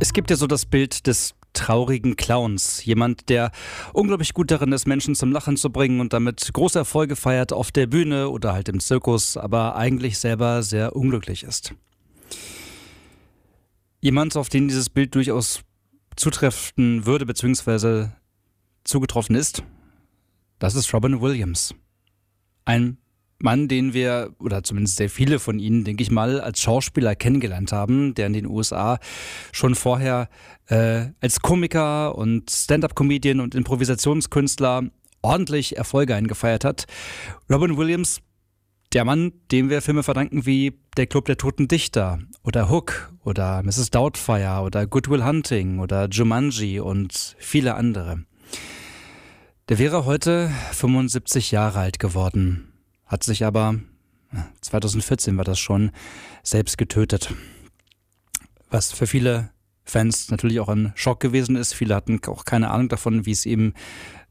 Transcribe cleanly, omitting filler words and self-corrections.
Es gibt ja so das Bild des traurigen Clowns. Jemand, der unglaublich gut darin ist, Menschen zum Lachen zu bringen und damit große Erfolge feiert auf der Bühne oder halt im Zirkus, aber eigentlich selber sehr unglücklich ist. Jemand, auf den dieses Bild durchaus zutreffen würde, beziehungsweise zugetroffen ist, das ist Robin Williams. Ein Mann, den wir, oder zumindest sehr viele von Ihnen, denke ich mal, als Schauspieler kennengelernt haben, der in den USA schon vorher als Komiker und Stand-up-Comedian und Improvisationskünstler ordentlich Erfolge eingefeiert hat. Robin Williams, der Mann, dem wir Filme verdanken wie Der Club der Toten Dichter oder Hook oder Mrs. Doubtfire oder Good Will Hunting oder Jumanji und viele andere. Der wäre heute 75 Jahre alt geworden. Hat sich aber, 2014 war das schon, selbst getötet. Was für viele Fans natürlich auch ein Schock gewesen ist. Viele hatten auch keine Ahnung davon, wie es ihm